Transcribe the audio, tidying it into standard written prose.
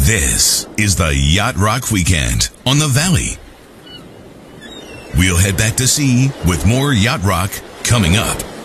This is the Yacht Rock Weekend on the Valley. We'll head back to sea with more Yacht Rock coming up.